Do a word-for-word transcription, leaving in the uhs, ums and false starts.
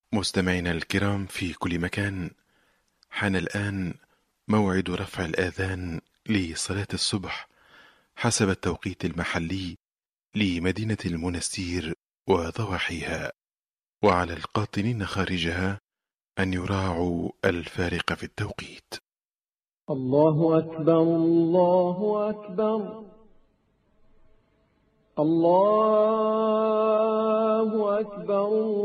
مستمعينا الكرام في كل مكان، حان الآن موعد رفع الآذان لصلاة الصبح حسب التوقيت المحلي لمدينة المنستير وضواحيها، وعلى القاطنين خارجها أن يراعوا الفارق في التوقيت. الله أكبر الله أكبر الله أكبر